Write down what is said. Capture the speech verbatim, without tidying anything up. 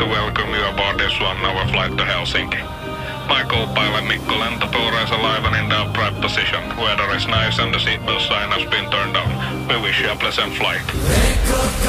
to welcome you aboard this one-hour flight to Helsinki. My co-pilot Mikko Lentotuura is alive and in the upright position. Weather is nice and the seatbelt sign has been turned on. We wish you a pleasant flight.